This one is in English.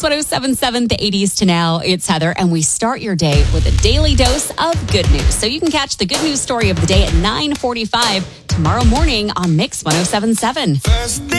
1077, the 80s to now. It's Heather, and we start your day with a daily dose of good news. So you can catch the good news story of the day at 9:45 tomorrow morning on Mix 1077.